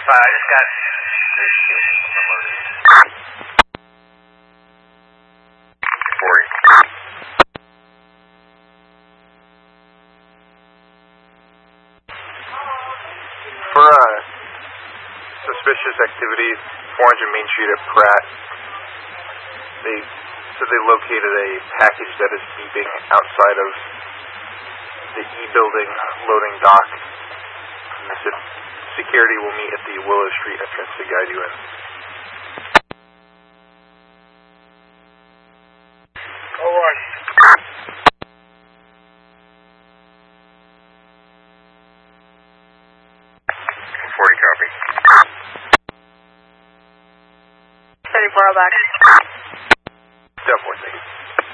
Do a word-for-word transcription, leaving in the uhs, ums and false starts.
forty-five, I just got this shit. forty. For uh, suspicious activity, four hundred Main Street at Pratt, they said they located a package that is beeping outside of the E-building loading dock. And they said security will meet at the Willow Street entrance to guide you in. All right. forty copy. thirty-four, back.